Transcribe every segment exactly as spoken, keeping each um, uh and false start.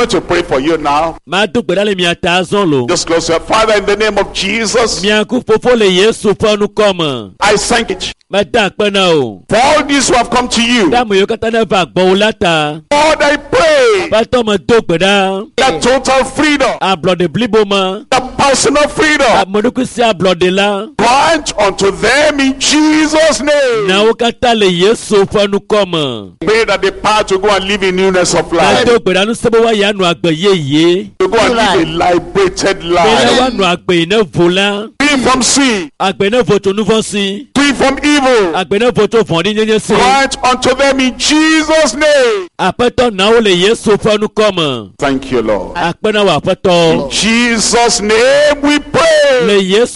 I'm going to pray for you now. Just close your Father in the name of Jesus. I thank you for all these who have come to you. Lord, I pray that total freedom, that personal freedom, grant unto them in Jesus' name. Pray that the power to go and live in newness of life, to go and live a liberated life, free from sin, free from evil. Grant unto them in Jesus' name. Thank you, Lord. In Jesus' name we pray.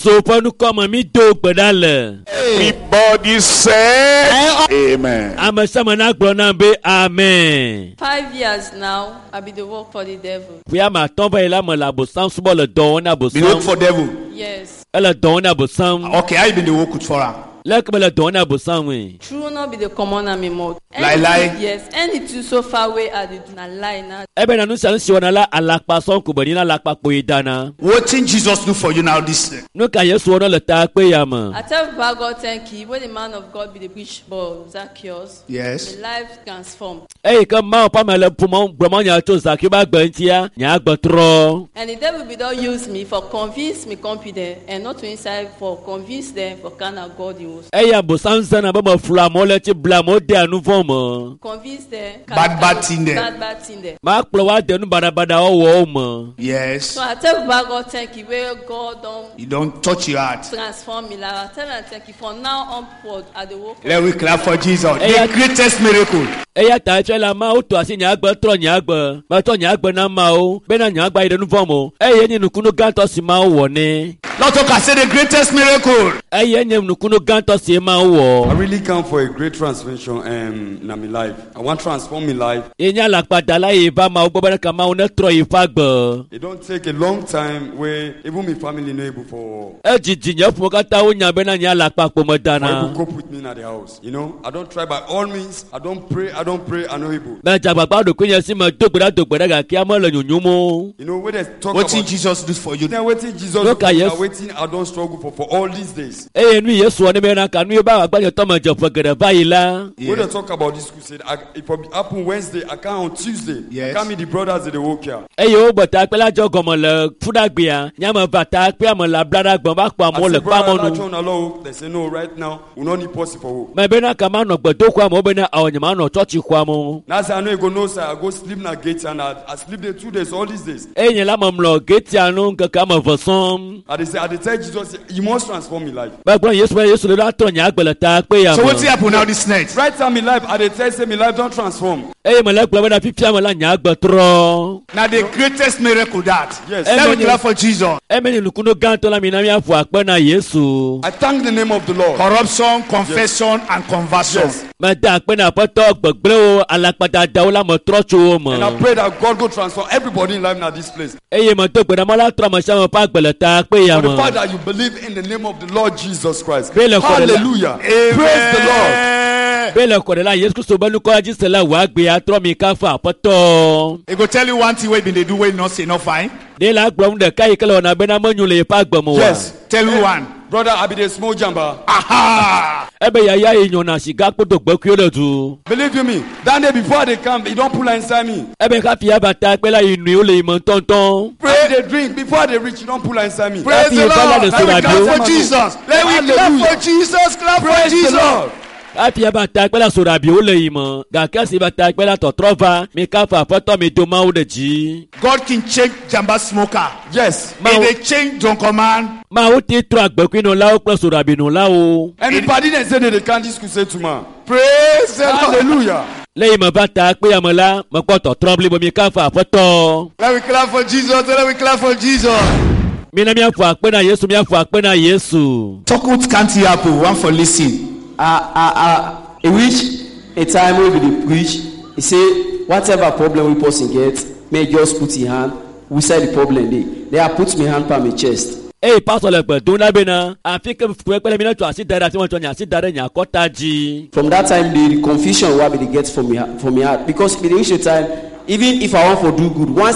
Everybody say amen. Amen. Five years now, I be the work for the devil. Be work for devil. Yes. Okay, I been the work for her. True not be the common and me more. Lie lie. Yes, and it is so far away at the na lie now. What thing Jesus do for you now this day? I tell God thank you. When the man of God be the bishop Zacchaeus, yes, the life transformed. Hey, come on, Pamela Pumon, Bromonia to Zakiba Bentia, Yagbotro. And the devil will not use me for convince me confident and not to inside for convince them for kind of God you. Eya bosanza baba flamo leti blamo de anuvomo. Convince them. Bad bad thing there. Bad bad thing there. Mark plowa de nu barabada owo mo. Yes. So I tell God thank you where God don't. You don't touch your heart. Transform me. Like I tell him thank you for now onward at the work. Let we clap for Jesus. The greatest miracle. Eya ta chela ma o to asi nyagba tro nyagba. Ba to nyagba na ma o. Be na nyagba ide nu vomo. Eye ni nukunu ganto si ma wo ne. Lord can say the greatest miracle. Eye ni nukunu ganto. I really come for a great transformation um, in my life. I want to transform my life. It don't take a long time where even my family know able for, for able to cope with me in the house. You know, I don't try by all means. I don't pray. I don't pray. I know able. You know, when they talk what about Jesus do for you? What Jesus do for you? Waiting, I don't struggle for for all these days. Can we about your Thomas of When they talk about this crusade, I, if it happen Wednesday, I come on Tuesday. Yes. I come meet the brothers in the walk here. Hey, yo, but I pela jogomole, Fudabia, Yama Bata, Piamola, Brada, Bambakwa, Mole, Pamon. They say no, right now, we don't need possible. My Bena Kamano, but Dokwa Mobena, our Yamano, Tochi Kwamo. Now, I know you go no, sir. I go sleep na gate and I, I sleep there two days, all these days. Hey, Yalamamlo, get Yanun, Kakama for some. I say, I tell Jesus, you must transform my life. But when you swear, you should not turn your back. So what's happening now this night? Right now, my life, I tell say my life don't transform. Hey, my life, when I fifty am la nyagba tro. Now the greatest miracle that. Yes. Let me clap for Jesus. Emeni lukuno ganto la minami afu akpena Yesu. I thank the name of the Lord. Corruption, confession, yes, and conversion. Yes. Ma da akpena poto gbegble alakpada daola mo trocho mo. And I pray that God go transform everybody in life now this place. Eye mo to gbeda mo la tro mo sha mo pa gbeleta pe ya mo. For the fact that you believe in the name of the Lord Jesus Christ. Hallelujah. Amen. Praise the Lord. Bele korela Yesu Kristo banu ko ajisela wa gbe atro mi ka fa poto. He go tell you one thing wey been dey do wey not say no fine. De la gbom de kai kele ona be na manyule pa gbomo wa. Yes, tell you one. Brother, I be the small jamba. Aha! Ebe ya ya enyo na shiga kpoto gbe ki ole tu. Believe you me, that day before they come, you don't pull inside me. Ebe ka fi abata pe la inu ole imo tonton. Pray they drink before they reach, you don't pull inside me. Praise the Lord. Let me clap for Jesus. Let me clap for Jesus. Clap for Jesus. Api abata pe la sora bi ole imo. Ga kasi bata pe la totrova mi ka fa foto mi do ma o de ji. God can change jamba smoker. Yes. He dey change drunken man. Ma o ti tro agbe ku ino la o pe sora bi no la o. Anybody that say they can't this crusade to man. Praise the Lord. Hallelujah. Lẹ́yìn mo bata pe amola mo poto trouble bo mi ka fa foto. Let me clap for Jesus. Let me clap for Jesus. Mi na mi afu akpena Yesu mi afu akpena Yesu. Talk what can't happen. One for listen. Ah ah ah. He reach a time where we dey preach. He say whatever problem we person get, may just put his hand. We say the problem dey. They are put my hand on my chest. Hey, pastor lepe don na be na. Afi ke fwe pele mi na to asi dada ti won to nya asi dada nya kota ji. From that time the confusion wey we dey get from me from me heart because it reach a time even if I want for do good once